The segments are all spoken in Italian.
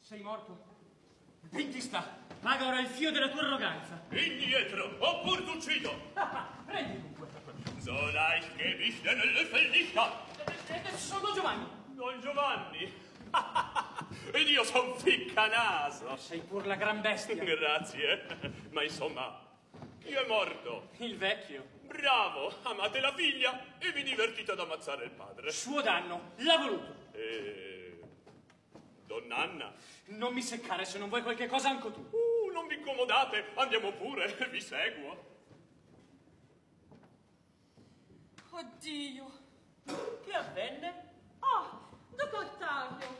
Sei morto? Ben ti sta. Paga ora il fio della tua arroganza. Indietro, oppur t'uccido. Prendi dunque. So leicht geb ich dir nelle Fellicità. Sono Giovanni. Don Giovanni. Ed io son ficcanaso. Sei pur la gran bestia. Grazie. Ma insomma, chi è morto? Il vecchio. Bravo, amate la figlia e vi divertite ad ammazzare il padre. Suo danno, l'ha voluto. Donn'Anna? Non mi seccare se non vuoi qualche cosa anche tu. Non vi incomodate, andiamo pure, vi seguo. Oddio. Che avvenne? Oh, Duca Ottavio.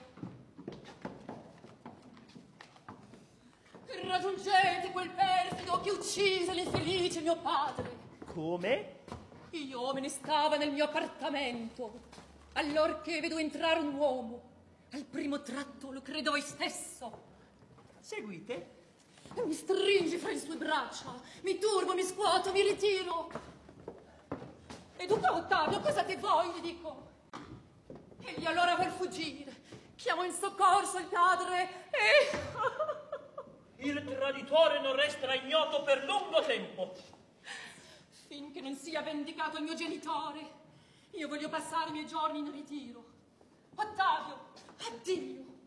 Raggiungete quel perfido che uccise l'infelice mio padre. Come? Io me ne stava nel mio appartamento, allorché vedo entrare un uomo. Al primo tratto lo credo voi stesso. Seguite? Mi stringe fra le sue braccia, mi turbo, mi scuoto, mi ritiro. E Duca Ottavio, cosa te vuoi? Gli dico. Egli allora vuol fuggire. Chiamo in soccorso il padre e... Il traditore non resterà ignoto per lungo tempo. Finché non sia vendicato il mio genitore, io voglio passare i miei giorni in ritiro. Ottavio, addio.